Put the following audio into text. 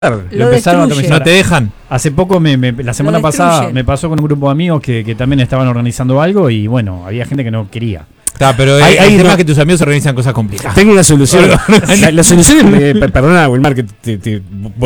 Lo empezaron a atomizar. No te dejan. Hace poco, la semana pasada, me pasó con un grupo de amigos que también estaban organizando algo y bueno, había gente que no quería. Está, pero hay temas que tus amigos organizan cosas complicadas. Tengo una solución. La solución es, perdona, Wilmar, que